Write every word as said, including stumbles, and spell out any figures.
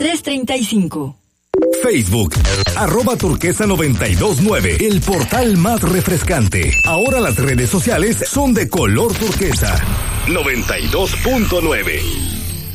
tres tres cinco. Facebook, arroba turquesa noventa y dos nueve, el portal más refrescante. Ahora las redes sociales son de color turquesa. noventa y dos punto nueve.